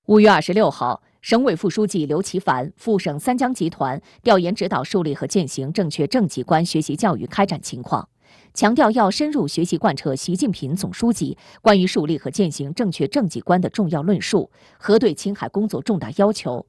5月26号，省委副书记刘奇帆赴省三江集团调研指导树立和践行正确正绩观学习教育开展情况，强调要深入学习贯彻习近平总书记关于树立和践行正确正绩观的重要论述和对青海工作重大要求，